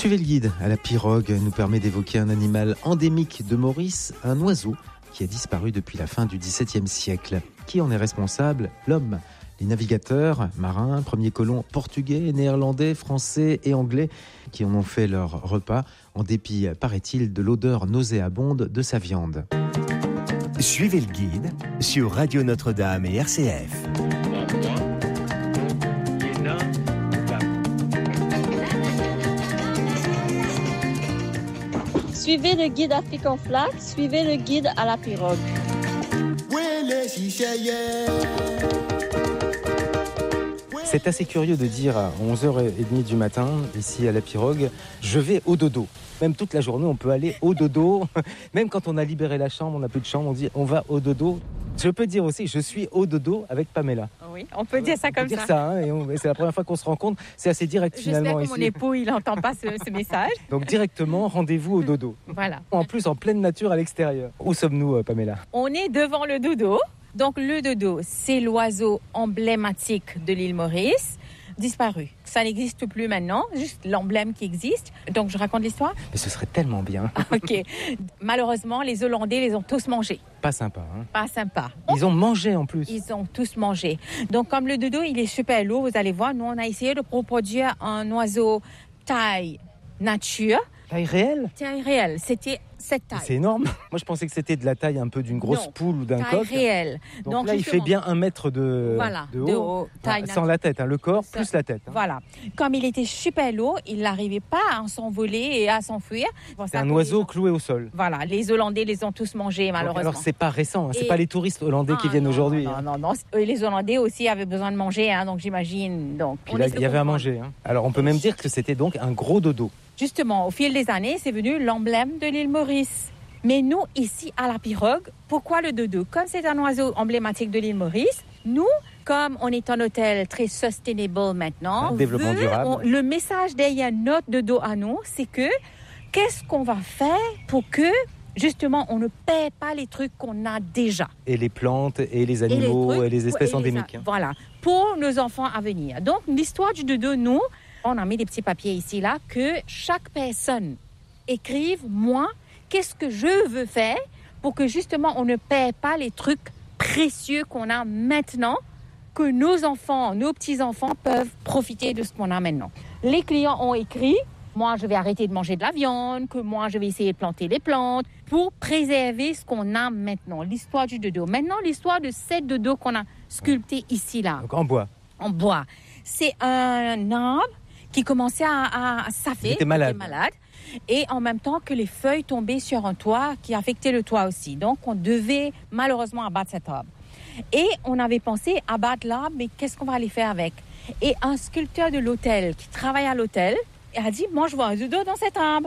Suivez le guide à la pirogue nous permet d'évoquer un animal endémique de Maurice, un oiseau qui a disparu depuis la fin du XVIIe siècle. Qui en est responsable ? L'homme. Les navigateurs, marins, premiers colons portugais, néerlandais, français et anglais qui en ont fait leur repas, en dépit, paraît-il, de l'odeur nauséabonde de sa viande. Suivez le guide sur Radio Notre-Dame et RCF. Suivez le guide Afrique en flaque, suivez le guide à la pirogue. C'est assez curieux de dire à 11h30 du matin, ici à la pirogue, je vais au dodo. Même toute la journée, on peut aller au dodo. Même quand on a libéré la chambre, on n'a plus de chambre, on dit on va au dodo. Je peux dire aussi, je suis au dodo avec Pamela. Oui, on peut dire ça comme ça. Et c'est la première fois qu'on se rencontre. C'est assez direct finalement. J'espère que mon époux, il n'entend pas ce message. Donc directement, rendez-vous au dodo. Voilà. En plus, en pleine nature à l'extérieur. Où sommes-nous, Pamela ? On est devant le dodo. Donc le dodo, c'est l'oiseau emblématique de l'île Maurice, disparu. Ça n'existe plus maintenant, juste l'emblème qui existe. Donc je raconte l'histoire ? Mais ce serait tellement bien. Ok. Malheureusement, les Hollandais les ont tous mangés. Pas sympa, hein ? Pas sympa. Ils ont mangé en plus. Ils ont tous mangé. Donc comme le dodo, il est super lourd, vous allez voir, nous on a essayé de reproduire un oiseau taille nature. Taille réelle ? Taille réelle, c'était cette taille. C'est énorme. Moi, je pensais que c'était de la taille un peu d'une grosse poule ou d'un coq. Taille réelle. Donc là, il fait bien 1 mètre de haut. Taille sans la tête, le corps plus la tête. Voilà. Comme il était super lourd, il n'arrivait pas à s'envoler et à s'enfuir. C'est un oiseau cloué au sol. Voilà. Les Hollandais les ont tous mangés, malheureusement. Alors, c'est pas récent. C'est pas les touristes hollandais qui viennent aujourd'hui. Non. Les Hollandais aussi avaient besoin de manger, donc j'imagine. Donc, il y avait à manger. Alors, on peut même dire que c'était donc un gros dodo. Justement, au fil des années, c'est venu l'emblème de l'île Maurice. Mais nous, ici, à la pirogue, pourquoi le dodo ? Comme c'est un oiseau emblématique de l'île Maurice, nous, comme on est un hôtel très sustainable maintenant, développement durable. Le message derrière notre dodo à nous, c'est que qu'est-ce qu'on va faire pour que, justement, on ne perd pas les trucs qu'on a déjà. Et les plantes, et les animaux, et les espèces endémiques. Voilà, pour nos enfants à venir. Donc, l'histoire du dodo, nous, on a mis des petits papiers ici, là, que chaque personne écrive, moi, qu'est-ce que je veux faire pour que justement on ne perd pas les trucs précieux qu'on a maintenant, que nos enfants, nos petits-enfants peuvent profiter de ce qu'on a maintenant. Les clients ont écrit, moi je vais arrêter de manger de la viande, que moi je vais essayer de planter les plantes pour préserver ce qu'on a maintenant. L'histoire du dodo. Maintenant, l'histoire de cette dodo qu'on a sculpté ici, là. Donc en bois. En bois. C'est un arbre qui commençait à s'affaler. Il était malade. Et en même temps que les feuilles tombaient sur un toit qui affectait le toit aussi. Donc, on devait malheureusement abattre cet arbre. Et on avait pensé abattre l'arbre, mais qu'est-ce qu'on va aller faire avec ? Et un sculpteur de l'hôtel qui travaille à l'hôtel a dit, moi, je vois un dodo dans cet arbre.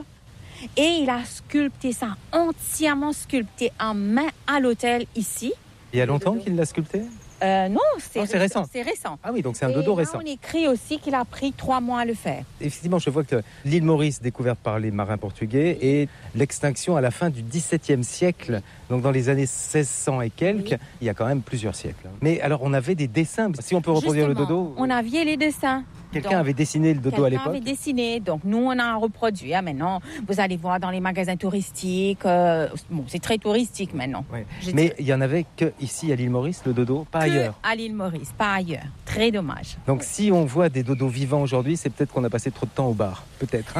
Et il a sculpté ça, entièrement sculpté en main à l'hôtel ici. Il y a longtemps qu'il l'a sculpté ? Non, c'est récent. Ah oui, donc c'est un dodo récent. On écrit aussi qu'il a pris 3 mois à le faire. Effectivement, je vois que l'île Maurice, découverte par les marins portugais, et l'extinction à la fin du XVIIe siècle, donc dans les années 1600 et quelques, oui. Il y a quand même plusieurs siècles. Mais alors, on avait des dessins. Si on peut reproduire le dodo... on avait les dessins. Quelqu'un avait dessiné le dodo à l'époque. Quelqu'un avait dessiné, donc nous on a reproduit. Maintenant, vous allez voir dans les magasins touristiques, c'est très touristique maintenant. Ouais. Mais il n'y en avait qu'ici à l'île Maurice, le dodo, pas ailleurs. À l'île Maurice, pas ailleurs. Très dommage. Donc si on voit des dodos vivants aujourd'hui, c'est peut-être qu'on a passé trop de temps au bar. Peut-être.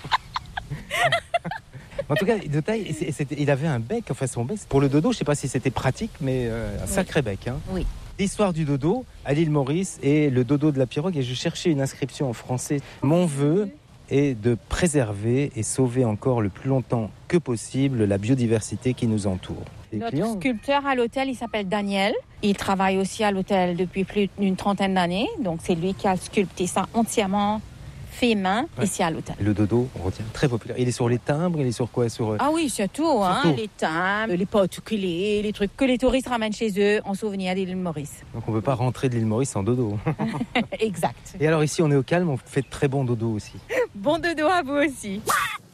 En tout cas, de taille, il avait un bec, enfin son bec. Pour le dodo, je ne sais pas si c'était pratique, mais un sacré bec. Hein. Oui. L'histoire du dodo à l'île Maurice et le dodo de la pirogue. Et je cherchais une inscription en français. Mon vœu est de préserver et sauver encore le plus longtemps que possible la biodiversité qui nous entoure. Notre sculpteur à l'hôtel, il s'appelle Daniel. Il travaille aussi à l'hôtel depuis plus d'une 30aine d'années. Donc c'est lui qui a sculpté ça entièrement fait main ici à l'hôtel. Et le dodo, on retient, très populaire. Il est sur les timbres, il est sur quoi Ah oui, surtout. Les timbres, les particuliers, les trucs que les touristes ramènent chez eux en souvenir de l'île Maurice. Donc on ne peut pas rentrer de l'île Maurice sans dodo. Exact. Et alors ici, on est au calme, on fait de très bon dodo aussi. Bon dodo à vous aussi.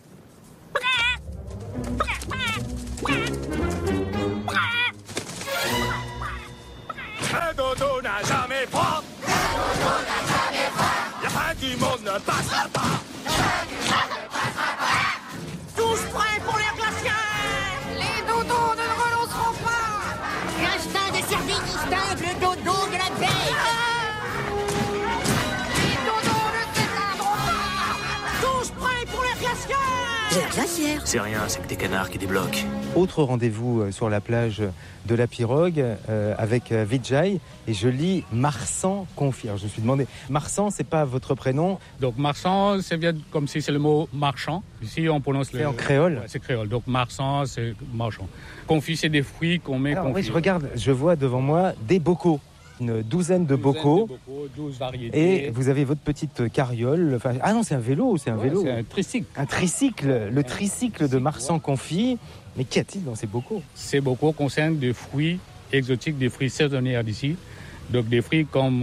Un dodo n'a jamais froid. Un dodo n'a jamais froid. La fin du monde ne passera pas. La fin du monde ne passera pas. C'est rien, c'est que des canards qui débloquent. Autre rendez-vous sur la plage de la Pirogue avec Vijay, et je lis Marsan confit. Alors je me suis demandé, Marsan, c'est pas votre prénom? Donc marsan, ça vient comme si c'est le mot marchand. Ici, on prononce C'est en créole? Ouais, c'est créole. Donc marsan, c'est marchand. Confit, c'est des fruits qu'on met. Alors, oui, je regarde, je vois devant moi des bocaux. Une douzaine de bocaux. 12 variétés. Et vous avez votre petite carriole. Enfin, ah non, c'est un vélo, c'est un vélo. C'est un tricycle. Un tricycle, le tricycle de Marsan confit. Mais qu'y a-t-il dans ces bocaux? Ces bocaux concernent des fruits exotiques, des fruits saisonniers d'ici. Donc des fruits comme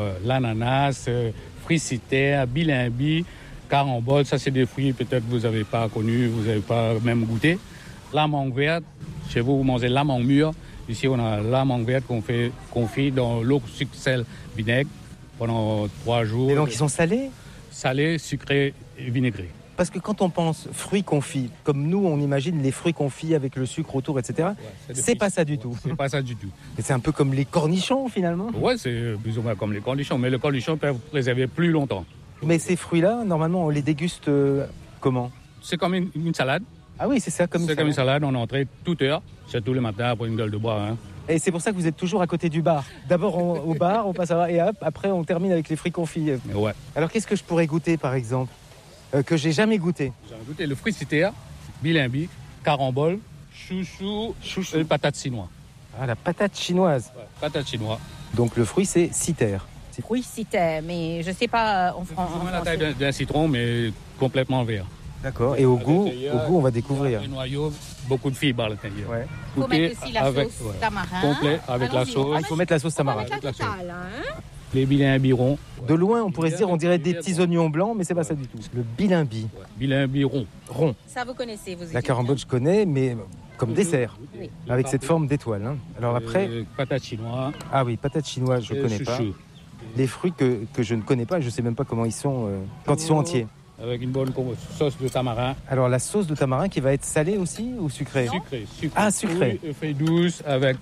l'ananas, fruits citerres, bilimbi, carambole. Ça, c'est des fruits peut-être que vous n'avez pas connus, vous n'avez pas même goûté. La mangue verte, chez vous, vous mangez la mangue mûre. Ici, on a la mangue verte qu'on fait confit dans l'eau, sucre, sel, vinaigre pendant 3 jours. Et donc, ils sont salés? Salés, sucrés et vinaigrés. Parce que quand on pense fruits confits, comme nous, on imagine les fruits confits avec le sucre autour, etc. C'est pas ça du tout. C'est pas ça du tout. Et c'est un peu comme les cornichons, finalement. Ouais, c'est plus ou moins comme les cornichons, mais les cornichons peuvent préserver plus longtemps. Mais ces fruits-là, normalement, on les déguste comment? C'est comme une salade. Ah oui, c'est ça, comme une C'est salade. comme une salade, on entrée toute heure, c'est tous les matins après une gueule de bois. Hein. Et c'est pour ça que vous êtes toujours à côté du bar. D'abord au bar, on passe à et hop, après on termine avec les fruits confits. Ouais. Alors qu'est-ce que je pourrais goûter, par exemple, que j'ai jamais goûté? J'ai goûté le fruit citerre, bilimbi, carambole, chouchou et patate chinoise. Ah, la patate chinoise. Ouais, patate chinoise. Donc le fruit, c'est citerre. Oui, c'était, mais je sais pas en C'est français. la taille d'un citron, mais complètement vert. D'accord. Et au goût, on va découvrir. Un noyau, beaucoup de fibres à l'intérieur. Ouais. Il faut mettre aussi la avec, sauce tamarin. complet avec la Allons-y, sauce. on va Ah, il faut mettre la sauce On va tamarin. mettre la Avec la totale, hein. Les bilimbi ronds. De loin, on pourrait se dire, on dirait des petits oignons blancs, mais c'est pas ça du tout. Le bilimbi, Bilimbi rond. rond. Ça, vous connaissez, vous. La carambole, je connais, mais comme dessert, Oui. avec cette forme d'étoile. Hein. Alors après, Patate chinoise. ah oui, patate chinoise, je connais pas. chouchou. Les fruits que je ne connais pas, je sais même pas comment ils sont quand ils sont entiers. Avec une bonne sauce de tamarin. Alors la sauce de tamarin qui va être salée aussi ou sucrée? Sucré. Ah, sucré. Oui, feuille douce avec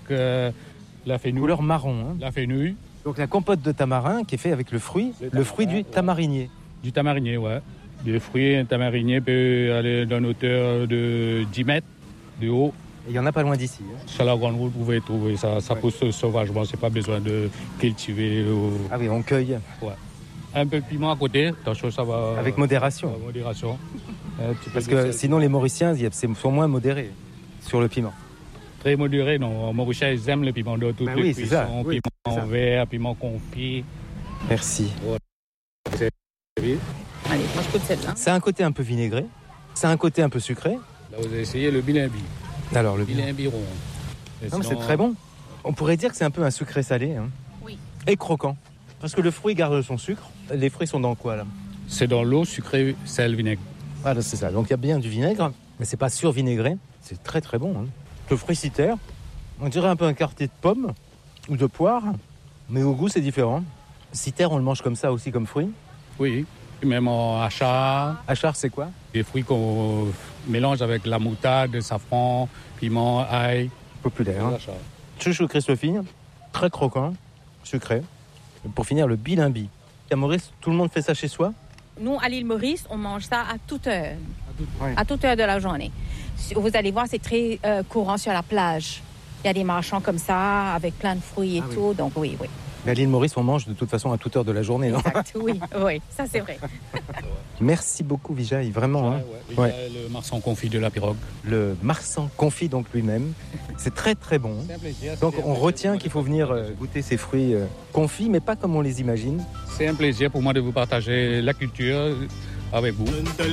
la fenouil. Couleur marron. Hein. La fenouil. Donc la compote de tamarin qui est faite avec le fruit du tamarinier. Du tamarinier, ouais. Des fruits, un tamarinier peut aller d'une hauteur de 10 mètres de haut. Il y en a pas loin d'ici. Hein. Sur la grande route, vous pouvez trouver ça. Ça pousse sauvagement, c'est pas besoin de cultiver. Ah oui, on cueille. Ouais. Un peu de piment à côté, attention, ça va. Avec modération. Modération. Parce que sinon les Mauriciens, sont moins modérés sur le piment. Très modéré, non. Mauriciens, ils aiment le piment de toutes Ben les oui, c'est ça. cuissons. Oui, c'est Piment ça. vert, piment confit. Merci. Allez, moi je goûte celle-là. C'est un côté un peu vinaigré. C'est un côté un peu sucré. Là, vous avez essayé le bilimbi. Alors le Bilimbi rond. Et non, mais c'est sinon, très bon. On pourrait dire que c'est un peu un sucré salé. Hein. Oui. Et croquant. Parce que le fruit garde son sucre. Les fruits sont dans quoi là? C'est dans l'eau, sucré, sel, vinaigre. Voilà, c'est ça. Donc il y a bien du vinaigre, mais c'est pas survinaigré. C'est très très bon. Hein. Le fruit citerre, on dirait un peu un quartier de pommes ou de poire, mais au goût c'est différent. Citerre, on le mange comme ça aussi comme fruit. Oui. Même en achar, Achar, c'est quoi? des fruits qu'on mélange avec la moutarde, le safran, piment, ail. Populaire. Hein. Achar. Chouchou Christophine, très croquant, sucré. Et pour finir, le bilimbi. À Maurice, tout le monde fait ça chez soi? Nous, à l'île Maurice, on mange ça à toute heure. Ouais. À toute heure de la journée. Vous allez voir, c'est très courant sur la plage. Il y a des marchands comme ça, avec plein de fruits et Ah oui. tout. Donc oui, oui. Mais à l'île Maurice, on mange de toute façon à toute heure de la journée. Non? Exact, oui, oui, ça c'est vrai. Merci beaucoup, Vijay, vraiment. Hein. Ouais. Le marsan confit de la pirogue. Le Marsan confit donc lui-même. C'est très très bon. C'est un plaisir. Donc on retient qu'il faut venir goûter ces fruits confits, mais pas comme on les imagine. C'est un plaisir pour moi de vous partager la culture avec vous.